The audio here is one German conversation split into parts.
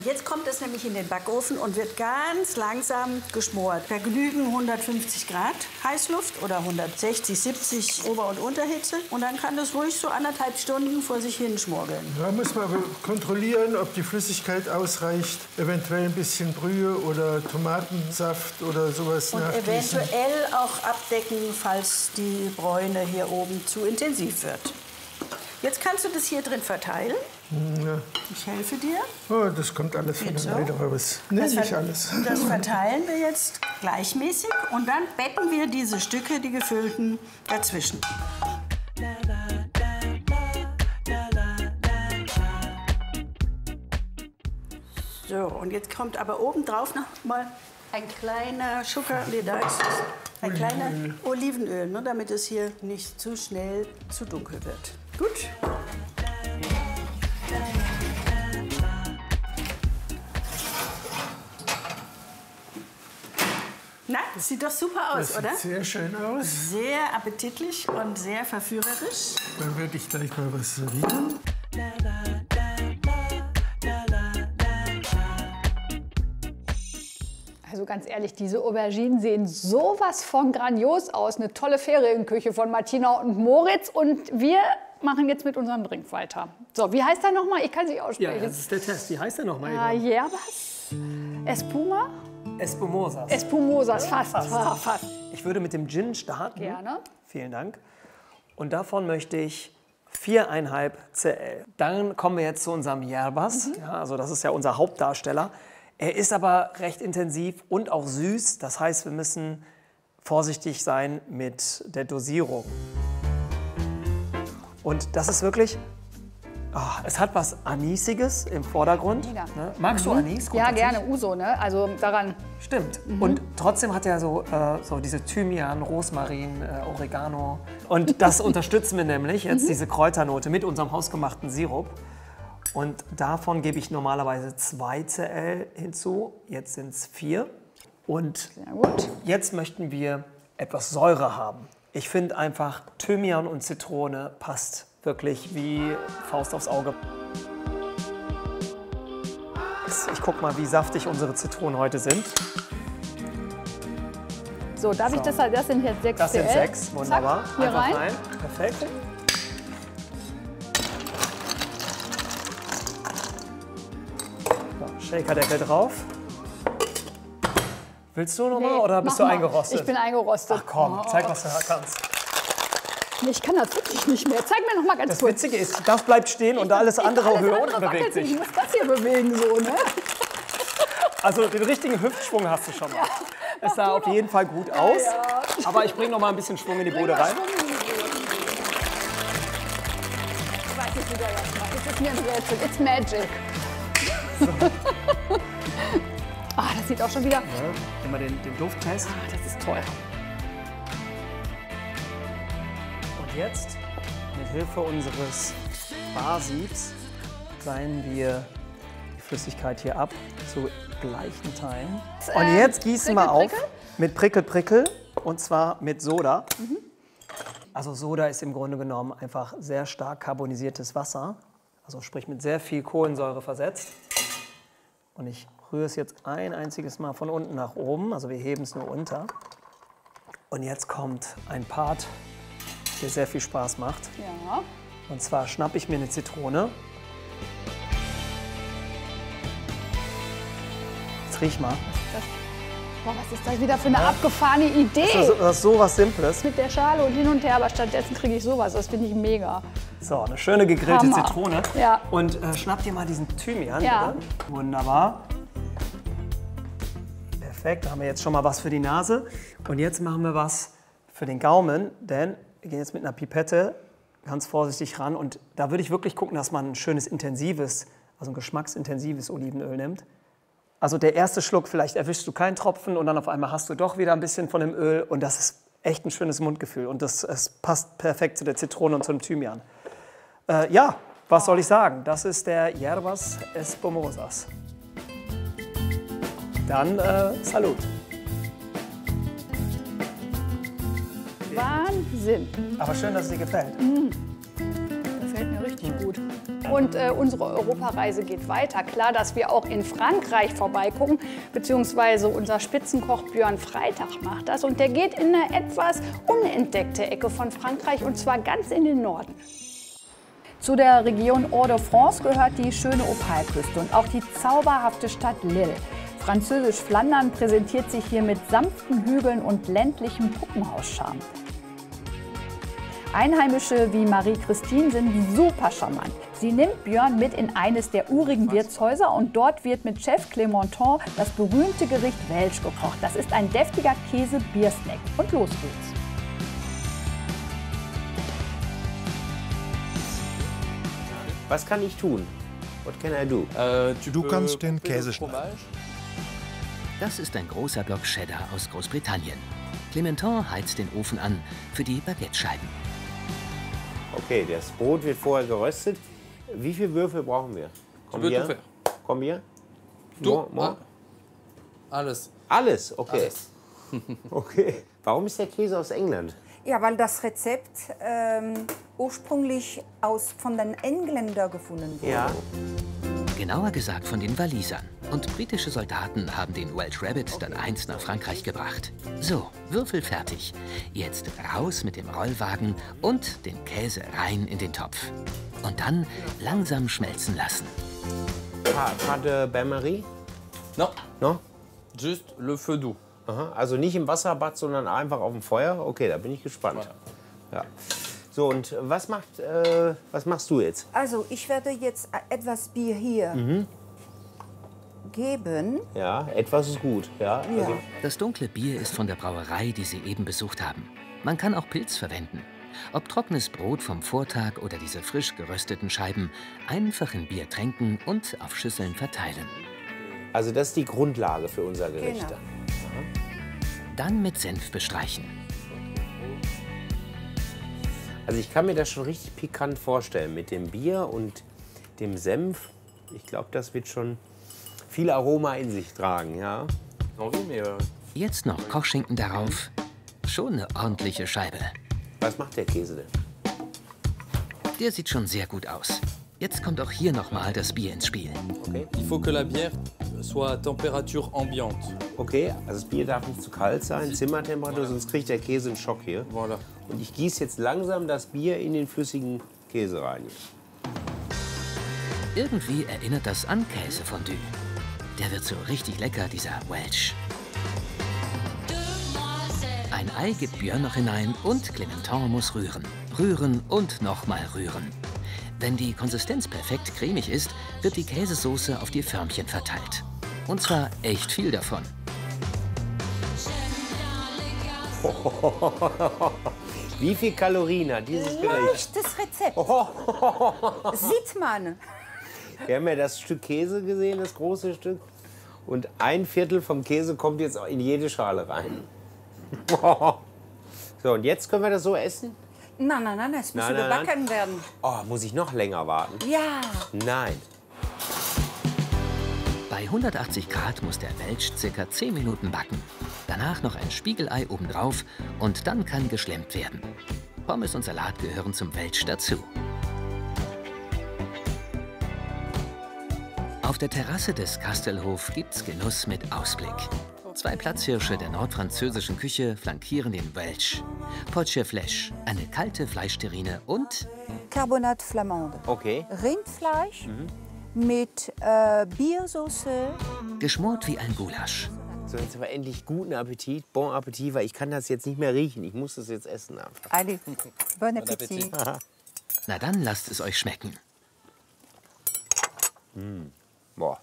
Jetzt kommt es nämlich in den Backofen und wird ganz langsam geschmort. Da genügen 150 Grad Heißluft oder 160, 70 Ober- und Unterhitze. Und dann kann das ruhig so 1,5 Stunden vor sich hin schmorgeln. Da muss man aber kontrollieren, ob die Flüssigkeit ausreicht. Eventuell ein bisschen Brühe oder Tomatensaft oder sowas Und nachgießen. eventuell auch abdecken, falls die Bräune hier oben zu intensiv wird. Jetzt kannst du das hier drin verteilen. Ja. Ich helfe dir. Oh, das kommt alles von Geht alleine so? raus. Nee, nicht alles. Das verteilen wir jetzt gleichmäßig und dann betten wir diese Stücke, die gefüllten, dazwischen. So, und jetzt kommt aber obendrauf noch mal ein kleiner Zucker, nee, da ist es. Ein kleiner Olivenöl, ne, damit es hier nicht zu schnell zu dunkel wird. Gut. Na, das sieht doch super aus, Das oder? sieht sehr schön aus. Sehr appetitlich und sehr verführerisch. Dann werde ich gleich mal was servieren. Also ganz ehrlich, diese Auberginen sehen sowas von grandios aus. Eine tolle Ferienküche von Martina und Moritz. Und wir machen jetzt mit unserem Drink weiter. So, wie heißt der nochmal? Ich kann sie aussprechen. Ja, das ist der Test. Wie heißt der nochmal? Yerbas? Espuma? Espumosas. Espumosas, fast. Fast. Ich würde mit dem Gin starten. Gerne. Vielen Dank. Und davon möchte ich 4,5 Cl. Dann kommen wir jetzt zu unserem Yerbas. Ja, also das ist ja unser Hauptdarsteller. Er ist aber recht intensiv und auch süß. Das heißt, wir müssen vorsichtig sein mit der Dosierung. Und das ist wirklich, es hat was Anisiges im Vordergrund. Mega. Ne? Magst du Anis? Ja, gerne. Uso, ne? Also daran. Stimmt. Und trotzdem hat er so diese Thymian, Rosmarin, Oregano. Und das unterstützen wir nämlich jetzt, diese Kräuternote mit unserem hausgemachten Sirup. Und davon gebe ich normalerweise 2 Cl hinzu. Jetzt sind es 4. Und Sehr gut. jetzt möchten wir etwas Säure haben. Ich finde einfach, Thymian und Zitrone passt wirklich wie Faust aufs Auge. Ich guck mal, wie saftig unsere Zitronen heute sind. So, darf ich das sind jetzt 6 Das sind Cl. 6, wunderbar. Zack, hier Einfach rein. Perfekt. So, Shakerdeckel drauf. Willst du nochmal oder bist du Mach mal. eingerostet? Ich bin eingerostet. Ach komm, zeig, was du kannst. Nee, ich kann das wirklich nicht mehr. Zeig mir noch mal ganz Das kurz. Witzige ist, das bleibt stehen und alles andere höher unten bewegt sich. Ich muss das hier bewegen, so, ne? Also den richtigen Hüftschwung hast du schon mal. Es sah auf jeden Fall gut aus, aber ich bringe noch mal ein bisschen Schwung in die Bude rein. Ich weiß nicht, wie der das macht. Das ist mir ein Rätsel. It's magic. Das sieht auch schon wieder... Immer den Dufttest. Das ist toll. Und jetzt, mit Hilfe unseres Barsiebs, seien wir die Flüssigkeit hier ab zu gleichen Teilen. Und jetzt gießen wir auf mit Prickel und zwar mit Soda. Also Soda ist im Grunde genommen einfach sehr stark carbonisiertes Wasser, also sprich mit sehr viel Kohlensäure versetzt. Und ich rühre es jetzt ein einziges Mal von unten nach oben, also wir heben es nur unter. Und jetzt kommt ein Part, der sehr viel Spaß macht. Ja. Und zwar schnappe ich mir eine Zitrone. Jetzt riech mal. Boah, was ist das wieder für eine abgefahrene Idee? Das ist so was Simples. Mit der Schale und hin und her, aber stattdessen kriege ich sowas. Das finde ich mega. So, eine schöne gegrillte Hammer. Zitrone. Ja. Und schnapp dir mal diesen Thymian. Ja. Bitte. Wunderbar. Perfekt, da haben wir jetzt schon mal was für die Nase. Und jetzt machen wir was für den Gaumen, denn wir gehen jetzt mit einer Pipette ganz vorsichtig ran. Und da würde ich wirklich gucken, dass man ein schönes intensives, also ein geschmacksintensives Olivenöl nimmt. Also der erste Schluck, vielleicht erwischst du keinen Tropfen und dann auf einmal hast du doch wieder ein bisschen von dem Öl. Und das ist echt ein schönes Mundgefühl. Und es passt perfekt zu der Zitrone und zum Thymian. Ja, was soll ich sagen? Das ist der Yerbas Espumosas. Dann Salut. Wahnsinn. Aber schön, dass es dir gefällt. Gefällt mir richtig gut. Und unsere Europareise geht weiter. Klar, dass wir auch in Frankreich vorbeigucken, beziehungsweise unser Spitzenkoch Björn Freitag macht das. Und der geht in eine etwas unentdeckte Ecke von Frankreich, und zwar ganz in den Norden. Zu der Region Hors-de-France gehört die schöne Opalküste und auch die zauberhafte Stadt Lille. Französisch Flandern präsentiert sich hier mit sanften Hügeln und ländlichem Puppenhauscharme. Einheimische wie Marie-Christine sind super charmant. Sie nimmt Björn mit in eines der urigen Wirtshäuser und dort wird mit Chef Clémenton das berühmte Gericht Welsch gekocht. Das ist ein deftiger Käse-Biersnack. Und los geht's. Was kann ich tun? What can I do? Du kannst den Käse schneiden. Das ist ein großer Block Cheddar aus Großbritannien. Clémenton heizt den Ofen an für die Baguettescheiben. Okay, das Brot wird vorher geröstet. Wie viele Würfel brauchen wir? Komm hier. Alles. Alles, okay. Alles. Okay. Warum ist der Käse aus England? Ja, weil das Rezept ursprünglich von den Engländern gefunden wurde. Ja. Genauer gesagt von den Walisern. Und britische Soldaten haben den Welsh Rabbit dann einst nach Frankreich gebracht. So, Würfel fertig. Jetzt raus mit dem Rollwagen und den Käse rein in den Topf. Und dann langsam schmelzen lassen. Pas de bain-marie? Non. No? Juste le feu doux. Aha, also nicht im Wasserbad, sondern einfach auf dem Feuer? Okay, da bin ich gespannt. Ja. So, und was machst du jetzt? Also, ich werde jetzt etwas Bier hier geben. Ja, etwas ist gut. Ja, Ja. also, Das dunkle Bier ist von der Brauerei, die Sie eben besucht haben. Man kann auch Pilz verwenden. Ob trockenes Brot vom Vortag oder diese frisch gerösteten Scheiben, einfach in Bier tränken und auf Schüsseln verteilen. also das ist die Grundlage für unser Gericht. Genau. Dann mit Senf bestreichen. Also ich kann mir das schon richtig pikant vorstellen mit dem Bier und dem Senf. Ich glaube, das wird schon viel Aroma in sich tragen, ja. Jetzt noch Kochschinken darauf. Schon eine ordentliche Scheibe. Was macht der Käse denn? Der sieht schon sehr gut aus. Jetzt kommt auch hier nochmal das Bier ins Spiel. Okay. Il faut que la bière soit à température ambiante. Okay, also das Bier darf nicht zu kalt sein, Zimmertemperatur, sonst kriegt der Käse einen Schock hier. Voilà. Und ich gieße jetzt langsam das Bier in den flüssigen Käse rein. Irgendwie erinnert das an Käsefondue. Der wird so richtig lecker, dieser Welsh. Ein Ei gibt Björn noch hinein und Clémenton muss rühren. Rühren und nochmal rühren. Wenn die Konsistenz perfekt cremig ist, wird die Käsesoße auf die Förmchen verteilt. Und zwar echt viel davon. Wie viel Kalorien hat dieses Gericht? Leichtes Rezept. Sieht man. Wir haben ja das Stück Käse gesehen, das große Stück. Und ein Viertel vom Käse kommt jetzt in jede Schale rein. So, und jetzt können wir das so essen? Nein, es muss gebacken werden. Oh, muss ich noch länger warten? Ja. Nein. Bei 180 Grad muss der Welsch ca. 10 Minuten backen. Danach noch ein Spiegelei obendrauf und dann kann geschlemmt werden. Pommes und Salat gehören zum Welsch dazu. Auf der Terrasse des Kastelhof gibt's Genuss mit Ausblick. 2 Platzhirsche der nordfranzösischen Küche flankieren den Welsch. Poche Flèche, eine kalte Fleischterrine und Carbonate Flamande. Okay. Rindfleisch mit Biersoße. geschmort wie ein Gulasch. So, jetzt aber endlich guten Appetit. Bon Appetit, weil ich kann das jetzt nicht mehr riechen. Ich muss das jetzt essen einfach. Allez, bon appétit. Na dann lasst es euch schmecken. Boah.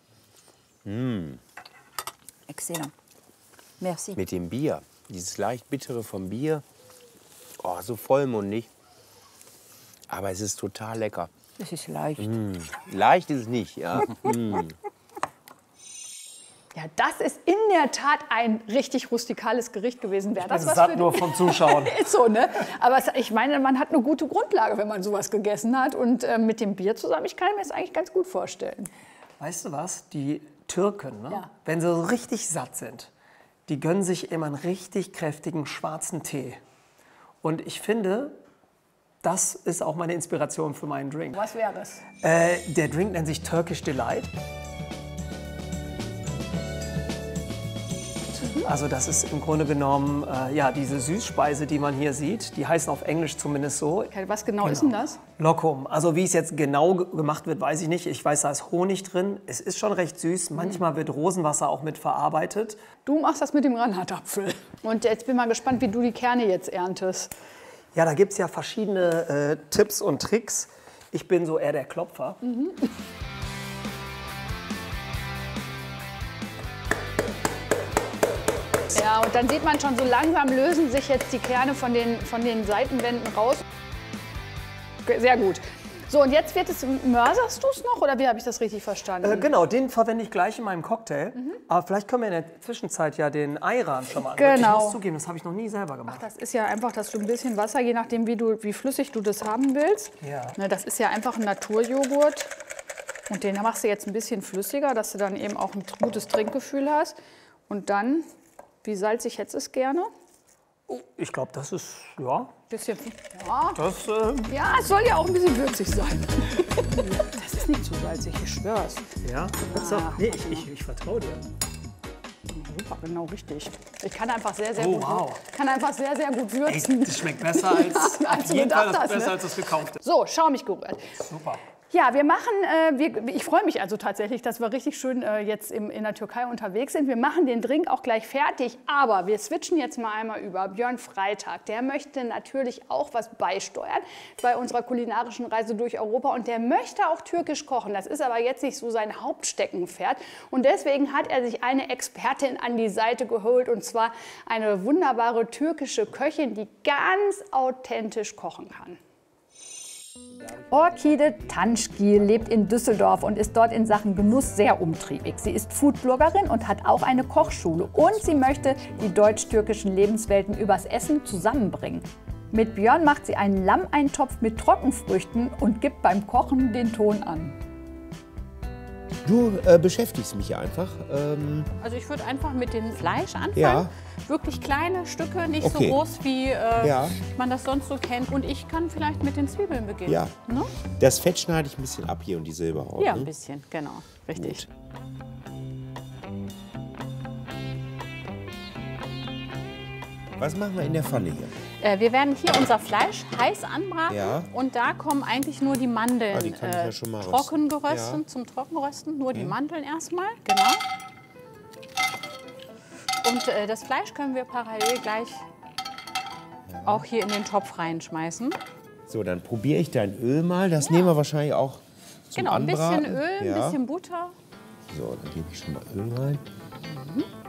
Excellent. Merci. Mit dem Bier. Dieses leicht bittere vom Bier. Oh, so vollmundig. Aber es ist total lecker. Das ist leicht. Leicht ist es nicht, ja. Ja, das ist in der Tat ein richtig rustikales Gericht gewesen. Wäre das was satt für nur vom Zuschauen. Ist so, ne? Aber ich meine, man hat eine gute Grundlage, wenn man sowas gegessen hat. Und mit dem Bier zusammen, ich kann mir das eigentlich ganz gut vorstellen. Weißt du was? Die Türken, ne? Ja. Wenn sie so richtig satt sind, die gönnen sich immer einen richtig kräftigen schwarzen Tee. Und ich finde, Das ist auch meine Inspiration für meinen Drink. Was wäre es? Der Drink nennt sich Turkish Delight. Also das ist im Grunde genommen ja, diese Süßspeise, die man hier sieht. Die heißen auf Englisch zumindest so. Was genau ist denn das? Lokum. Also wie es jetzt genau gemacht wird, weiß ich nicht. Ich weiß, da ist Honig drin. Es ist schon recht süß. Manchmal wird Rosenwasser auch mit verarbeitet. Du machst das mit dem Granatapfel. Und jetzt bin ich mal gespannt, wie du die Kerne jetzt erntest. Ja, da gibt es ja verschiedene Tipps und Tricks. Ich bin so eher der Klopfer. Ja, und dann sieht man schon, so langsam lösen sich jetzt die Kerne von den Seitenwänden raus. Sehr gut. So, und jetzt mörserst du es noch, oder wie habe ich das richtig verstanden? Genau, den verwende ich gleich in meinem Cocktail. Aber vielleicht können wir in der Zwischenzeit ja den Ayran schon mal anwenden. Genau. Ich muss zugeben, das habe ich noch nie selber gemacht. Das ist ja einfach, dass du ein bisschen Wasser, je nachdem wie flüssig du das haben willst. Ja. Ne, das ist ja einfach ein Naturjoghurt. Und den machst du jetzt ein bisschen flüssiger, dass du dann eben auch ein gutes Trinkgefühl hast. Und dann, wie salzig hättest du es gerne? Ich glaube, das ist, ja. Bisschen, ja. Das, Ja, es soll ja auch ein bisschen würzig sein. Das ist nicht zu salzig, ich schwör's. ja. So, nee, ich vertraue dir. Super, genau richtig. Ich kann einfach sehr, sehr Oh, gut, wow. kann einfach sehr, sehr gut Ey, würzen. das schmeckt besser als, Als du jeden Fall gedacht hast, besser ne? als das gekaufte. So, schaumig gerührt. Super. Ja, wir machen, ich freue mich also tatsächlich, dass wir richtig schön jetzt in der Türkei unterwegs sind. Wir machen den Drink auch gleich fertig, aber wir switchen jetzt mal einmal über. Björn Freitag, der möchte natürlich auch was beisteuern bei unserer kulinarischen Reise durch Europa und der möchte auch türkisch kochen. Das ist aber jetzt nicht so sein Hauptsteckenpferd und deswegen hat er sich eine Expertin an die Seite geholt und zwar eine wunderbare türkische Köchin, die ganz authentisch kochen kann. Orkide Tanschgil lebt in Düsseldorf und ist dort in Sachen Genuss sehr umtriebig. Sie ist Foodbloggerin und hat auch eine Kochschule. Und sie möchte die deutsch-türkischen Lebenswelten übers Essen zusammenbringen. Mit Björn macht sie einen Lammeintopf mit Trockenfrüchten und gibt beim Kochen den Ton an. Du beschäftigst mich einfach. Also ich würde einfach mit dem Fleisch anfangen. Ja. Wirklich kleine Stücke, nicht Okay. so groß, wie Ja. man das sonst so kennt. Und ich kann vielleicht mit den Zwiebeln beginnen. Ja. Ne? Das Fett schneide ich ein bisschen ab hier und die Silberhaut. Ja, ne? ein bisschen, genau. Richtig. Was machen wir in der Pfanne hier? Wir werden hier unser Fleisch heiß anbraten. Ja. Und da kommen eigentlich nur die Mandeln Die kann ich ja schon mal trocken rösten. geröstet, Ja. zum Trockenrösten. Nur die Mandeln erstmal, genau. Und das Fleisch können wir parallel gleich auch hier in den Topf reinschmeißen. So, dann probiere ich dein Öl mal. Das nehmen wir wahrscheinlich auch zum Genau, ein Anbraten. bisschen Öl, ein Ja. bisschen Butter. So, dann gebe ich schon mal Öl rein. Mhm.